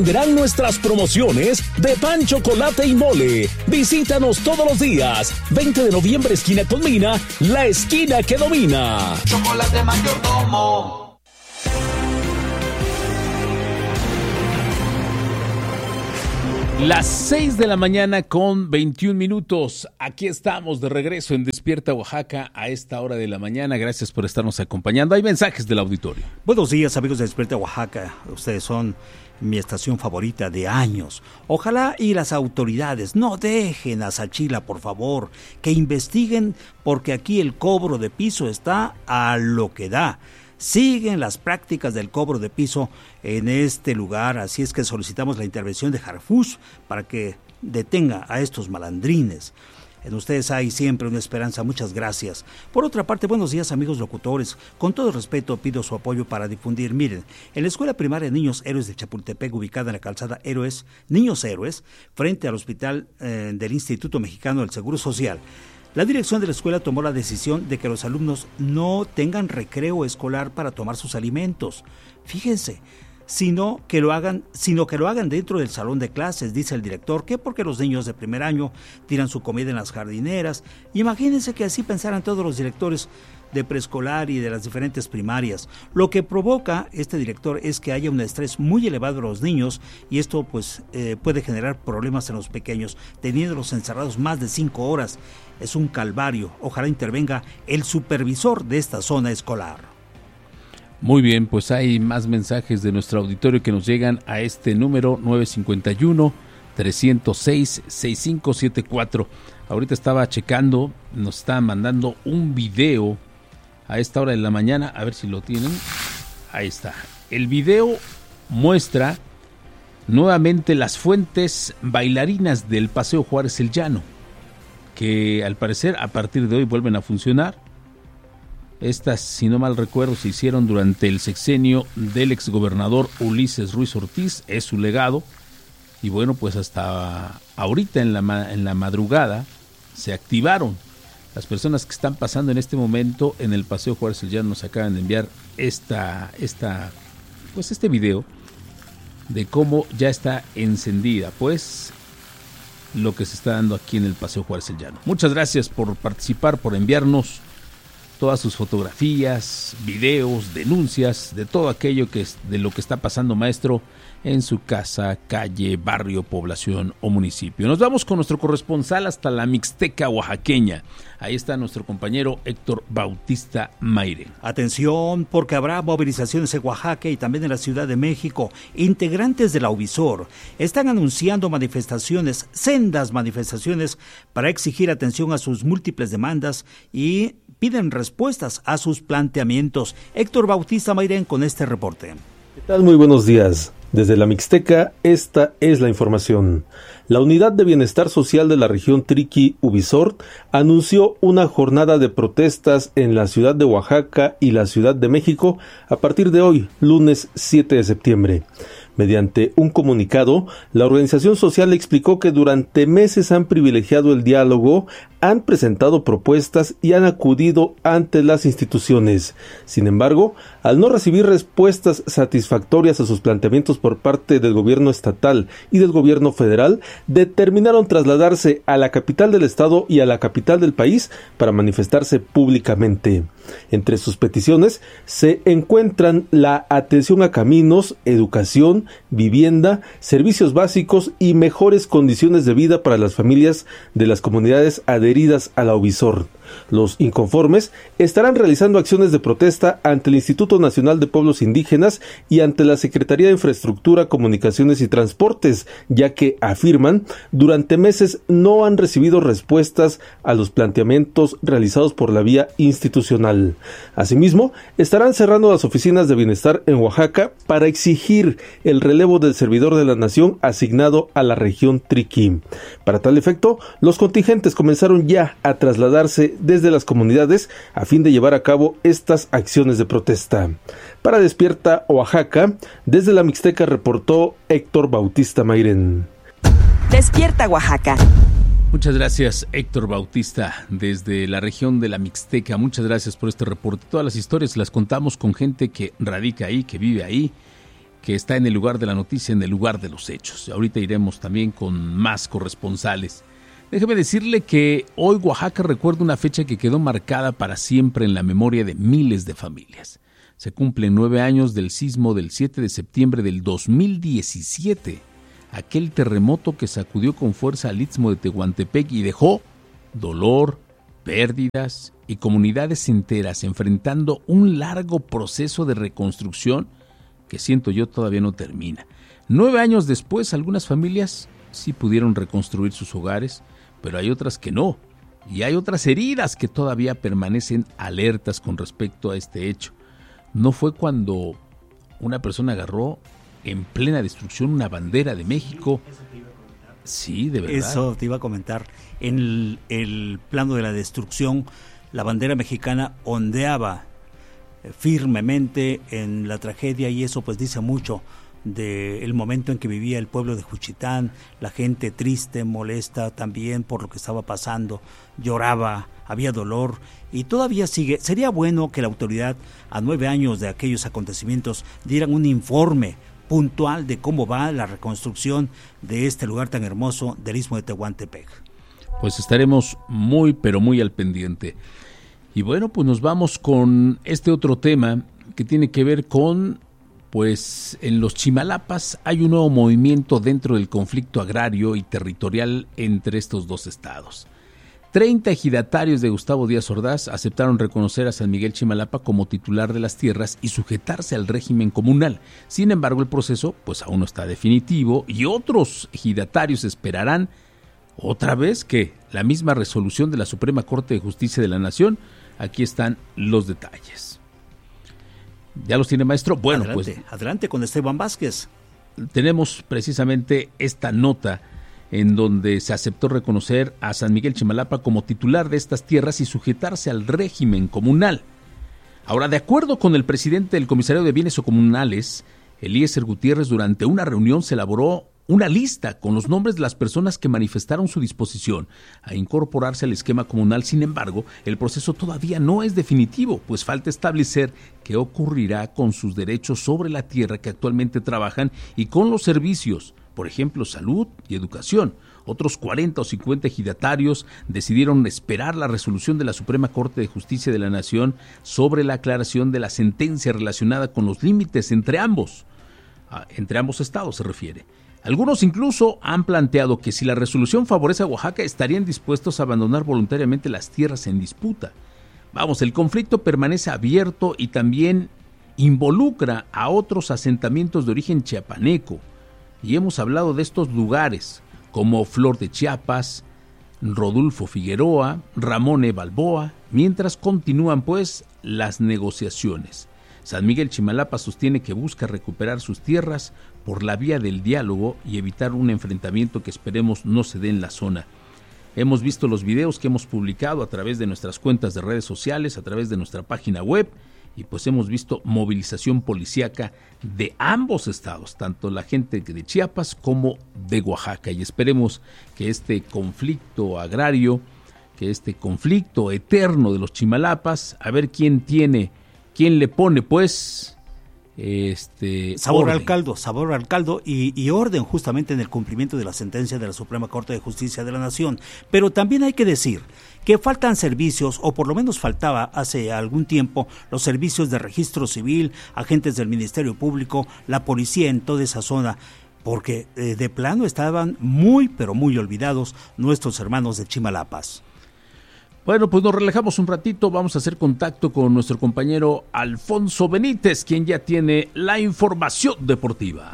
Verán nuestras promociones de pan, chocolate y mole. Visítanos todos los días. 20 de noviembre, esquina con Mina, la esquina que domina. Chocolate Mayordomo. Las 6 de la mañana con 21 minutos. Aquí estamos de regreso en Despierta Oaxaca a esta hora de la mañana. Gracias por estarnos acompañando. Hay mensajes del auditorio. Buenos días, amigos de Despierta Oaxaca. Ustedes son mi estación favorita de años. Ojalá y las autoridades no dejen a Sachila, por favor, que investiguen, porque aquí el cobro de piso está a lo que da. Siguen las prácticas del cobro de piso en este lugar, así es que solicitamos la intervención de Harfush para que detenga a estos malandrines. En ustedes hay siempre una esperanza, muchas gracias. Por otra parte, buenos días, amigos locutores. Con todo respeto pido su apoyo para difundir. Miren, en la Escuela Primaria Niños Héroes de Chapultepec, ubicada en la calzada Niños Héroes, frente al hospital del Instituto Mexicano del Seguro Social, la dirección de la escuela tomó la decisión de que los alumnos no tengan recreo escolar para tomar sus alimentos. Fíjense, sino que lo hagan dentro del salón de clases, dice el director, que porque los niños de primer año tiran su comida en las jardineras. Imagínense que así pensaran todos los directores de preescolar y de las diferentes primarias. Lo que provoca este director es que haya un estrés muy elevado de los niños y esto pues puede generar problemas en los pequeños, teniéndolos encerrados más de 5 horas. Es un calvario. Ojalá intervenga el supervisor de esta zona escolar. Muy bien, pues hay más mensajes de nuestro auditorio que nos llegan a este número 951-306-6574. Ahorita estaba checando, nos está mandando un video a esta hora de la mañana, a ver si lo tienen. Ahí está. El video muestra nuevamente las fuentes bailarinas del Paseo Juárez el Llano, que al parecer a partir de hoy vuelven a funcionar. Estas, si no mal recuerdo, se hicieron durante el sexenio del exgobernador Ulises Ruiz Ortiz, es su legado, y bueno, pues hasta ahorita en la madrugada se activaron. Las personas que están pasando en este momento en el Paseo Juárez el Llano nos acaban de enviar este video de cómo ya está encendida, pues, lo que se está dando aquí en el Paseo Juárez el Llano. Muchas gracias por participar, por enviarnos todas sus fotografías, videos, denuncias de todo aquello de lo que está pasando, maestro, en su casa, calle, barrio, población o municipio. Nos vamos con nuestro corresponsal hasta la Mixteca oaxaqueña. Ahí está nuestro compañero Héctor Bautista Mayre. Atención, porque habrá movilizaciones en Oaxaca y también en la Ciudad de México. Integrantes de la UBISOR están anunciando manifestaciones, sendas manifestaciones, para exigir atención a sus múltiples demandas y piden respuestas a sus planteamientos. Héctor Bautista Mayre con este reporte. ¿Qué tal? Muy buenos días. Desde la Mixteca, esta es la información. La Unidad de Bienestar Social de la región Triqui, UBISOR, anunció una jornada de protestas en la ciudad de Oaxaca y la Ciudad de México a partir de hoy, lunes 7 de septiembre. Mediante un comunicado, la organización social explicó que durante meses han privilegiado el diálogo, han presentado propuestas y han acudido ante las instituciones. Sin embargo, al no recibir respuestas satisfactorias a sus planteamientos por parte del gobierno estatal y del gobierno federal, determinaron trasladarse a la capital del estado y a la capital del país para manifestarse públicamente. Entre sus peticiones se encuentran la atención a caminos, educación, vivienda, servicios básicos y mejores condiciones de vida para las familias de las comunidades adheridas a la UBISOR. Los inconformes estarán realizando acciones de protesta ante el Instituto Nacional de Pueblos Indígenas y ante la Secretaría de Infraestructura, Comunicaciones y Transportes, ya que, afirman, durante meses no han recibido respuestas a los planteamientos realizados por la vía institucional. Asimismo, estarán cerrando las oficinas de bienestar en Oaxaca para exigir el relevo del servidor de la nación asignado a la región Triqui. Para tal efecto, los contingentes comenzaron ya a trasladarse desde las comunidades a fin de llevar a cabo estas acciones de protesta. Para Despierta Oaxaca, desde la Mixteca reportó Héctor Bautista Mayren. Despierta Oaxaca. Muchas gracias, Héctor Bautista, desde la región de la Mixteca. Muchas gracias por este reporte. Todas las historias las contamos con gente que radica ahí, que vive ahí, que está en el lugar de la noticia, en el lugar de los hechos. Ahorita iremos también con más corresponsales. Déjeme decirle que hoy Oaxaca recuerda una fecha que quedó marcada para siempre en la memoria de miles de familias. Se cumplen 9 años del sismo del 7 de septiembre del 2017, aquel terremoto que sacudió con fuerza al istmo de Tehuantepec y dejó dolor, pérdidas y comunidades enteras enfrentando un largo proceso de reconstrucción que siento yo todavía no termina. 9 años después, algunas familias sí pudieron reconstruir sus hogares, pero hay otras que no, y hay otras heridas que todavía permanecen alertas con respecto a este hecho. No fue cuando una persona agarró en plena destrucción una bandera de México. Sí, de verdad. Eso te iba a comentar. En el plano de la destrucción, la bandera mexicana ondeaba firmemente en la tragedia, y eso pues dice mucho del momento en que vivía el pueblo de Juchitán, la gente triste, molesta también por lo que estaba pasando, lloraba, había dolor y todavía sigue. Sería bueno que la autoridad, a 9 años de aquellos acontecimientos, dieran un informe puntual de cómo va la reconstrucción de este lugar tan hermoso del istmo de Tehuantepec. Pues estaremos muy, pero muy al pendiente. Y bueno, pues nos vamos con este otro tema que tiene que ver con, pues en los Chimalapas hay un nuevo movimiento dentro del conflicto agrario y territorial entre estos dos estados. 30 ejidatarios de Gustavo Díaz Ordaz aceptaron reconocer a San Miguel Chimalapa como titular de las tierras y sujetarse al régimen comunal. Sin embargo, el proceso pues aún no está definitivo y otros ejidatarios esperarán otra vez que la misma resolución de la Suprema Corte de Justicia de la Nación. Aquí están los detalles. ¿Ya los tiene, maestro? Bueno, adelante con Esteban Vázquez. Tenemos precisamente esta nota en donde se aceptó reconocer a San Miguel Chimalapa como titular de estas tierras y sujetarse al régimen comunal. Ahora, de acuerdo con el presidente del Comisariado de Bienes Comunales, Eliezer Gutiérrez, durante una reunión se elaboró una lista con los nombres de las personas que manifestaron su disposición a incorporarse al esquema comunal. Sin embargo, el proceso todavía no es definitivo, pues falta establecer qué ocurrirá con sus derechos sobre la tierra que actualmente trabajan y con los servicios, por ejemplo, salud y educación. Otros 40 o 50 ejidatarios decidieron esperar la resolución de la Suprema Corte de Justicia de la Nación sobre la aclaración de la sentencia relacionada con los límites entre ambos estados se refiere. Algunos incluso han planteado que si la resolución favorece a Oaxaca, estarían dispuestos a abandonar voluntariamente las tierras en disputa. Vamos, el conflicto permanece abierto y también involucra a otros asentamientos de origen chiapaneco. Y hemos hablado de estos lugares como Flor de Chiapas, Rodolfo Figueroa, Ramón E. Balboa, mientras continúan pues las negociaciones. San Miguel Chimalapa sostiene que busca recuperar sus tierras por la vía del diálogo y evitar un enfrentamiento que esperemos no se dé en la zona. Hemos visto los videos que hemos publicado a través de nuestras cuentas de redes sociales, a través de nuestra página web, y pues hemos visto movilización policíaca de ambos estados, tanto la gente de Chiapas como de Oaxaca, y esperemos que este conflicto agrario, que este conflicto eterno de los Chimalapas, a ver quién le pone pues sabor al caldo y orden justamente en el cumplimiento de la sentencia de la Suprema Corte de Justicia de la Nación. Pero también hay que decir que faltan servicios, o por lo menos faltaba hace algún tiempo, los servicios de registro civil, agentes del Ministerio Público, la policía en toda esa zona, porque de plano estaban muy, pero muy olvidados nuestros hermanos de Chimalapas. Bueno, pues nos relajamos un ratito, vamos a hacer contacto con nuestro compañero Alfonso Benítez, quien ya tiene la información deportiva.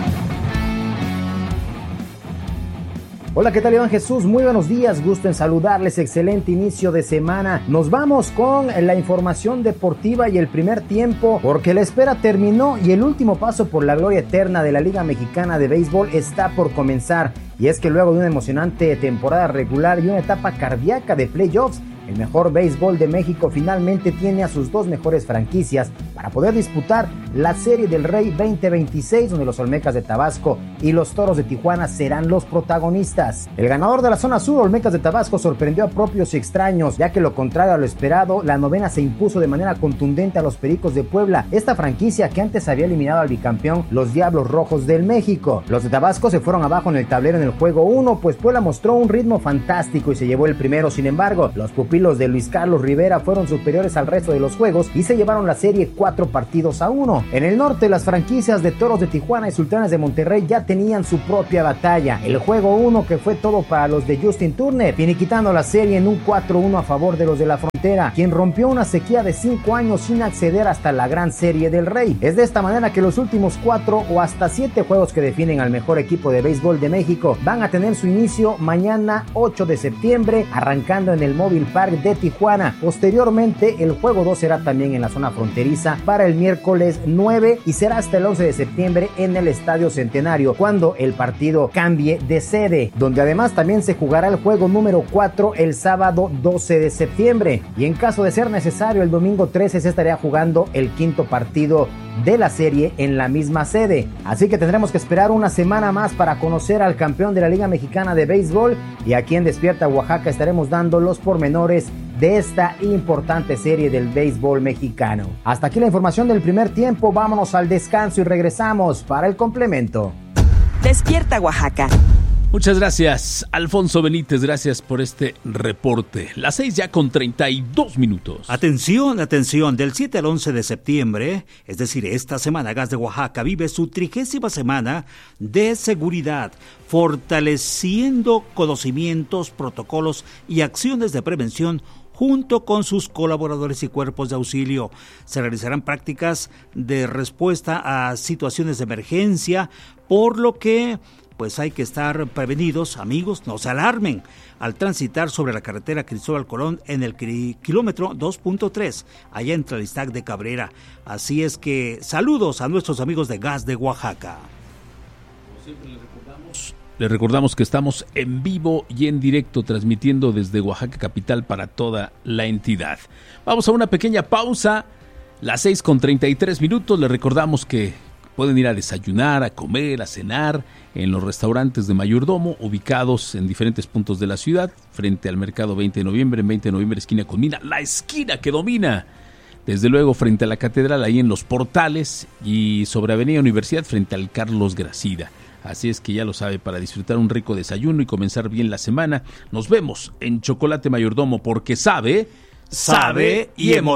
Hola, ¿qué tal, Iván Jesús? Muy buenos días, gusto en saludarles, excelente inicio de semana. Nos vamos con la información deportiva y el primer tiempo, porque la espera terminó y el último paso por la gloria eterna de la Liga Mexicana de Béisbol está por comenzar. Y es que luego de una emocionante temporada regular y una etapa cardíaca de playoffs, el mejor béisbol de México finalmente tiene a sus dos mejores franquicias para poder disputar la Serie del Rey 2026, donde los Olmecas de Tabasco y los Toros de Tijuana serán los protagonistas. El ganador de la zona sur, Olmecas de Tabasco, sorprendió a propios y extraños, ya que lo contrario a lo esperado, la novena se impuso de manera contundente a los Pericos de Puebla, esta franquicia que antes había eliminado al bicampeón, los Diablos Rojos del México. Los de Tabasco se fueron abajo en el tablero en el juego 1, pues Puebla mostró un ritmo fantástico y se llevó el primero. Sin embargo, los pupilos de Luis Carlos Rivera fueron superiores al resto de los juegos y se llevaron la serie 4-1. En el norte, las franquicias de Toros de Tijuana y Sultanes de Monterrey ya tenían su propia batalla. El juego 1, que fue todo para los de Justin Turner, finiquitando la serie en un 4-1 a favor de los de la Frontera, quien rompió una sequía de 5 años sin acceder hasta la Gran Serie del Rey. Es de esta manera que los últimos 4 o hasta 7 juegos que definen al mejor equipo de béisbol de México van a tener su inicio mañana 8 de septiembre, arrancando en el Mobile Park de Tijuana. Posteriormente, el juego 2 será también en la zona fronteriza para el miércoles 9 y será hasta el 11 de septiembre en el Estadio Centenario, cuando el partido cambie de sede, donde además también se jugará el juego número 4 el sábado 12 de septiembre. Y en caso de ser necesario, el domingo 13 se estaría jugando el quinto partido de la serie en la misma sede. Así que tendremos que esperar una semana más para conocer al campeón de la Liga Mexicana de Béisbol, y aquí en Despierta Oaxaca estaremos dando los pormenores de esta importante serie del béisbol mexicano. Hasta aquí la información del primer tiempo, vámonos al descanso y regresamos para el complemento. Despierta Oaxaca. Muchas gracias, Alfonso Benítez, gracias por este reporte. Las 6 ya con 32 minutos. Atención, atención, del 7 al 11 de septiembre, es decir, esta semana, Gas de Oaxaca vive su 30ª semana de seguridad, fortaleciendo conocimientos, protocolos y acciones de prevención junto con sus colaboradores y cuerpos de auxilio. Se realizarán prácticas de respuesta a situaciones de emergencia, por lo que pues hay que estar prevenidos, amigos, no se alarmen al transitar sobre la carretera Cristóbal Colón en el kilómetro 2.3, allá en Tlalistac de Cabrera. Así es que saludos a nuestros amigos de Gas de Oaxaca. Como siempre les recordamos que estamos en vivo y en directo transmitiendo desde Oaxaca capital para toda la entidad. Vamos a una pequeña pausa, las 6 con 33 minutos. Les recordamos que pueden ir a desayunar, a comer, a cenar en los restaurantes de Mayordomo, ubicados en diferentes puntos de la ciudad, frente al Mercado 20 de noviembre, en 20 de noviembre, esquina con Mina, la esquina que domina. Desde luego, frente a la Catedral, ahí en Los Portales, y sobre Avenida Universidad, frente al Carlos Gracida. Así es que ya lo sabe, para disfrutar un rico desayuno y comenzar bien la semana, nos vemos en Chocolate Mayordomo, porque sabe y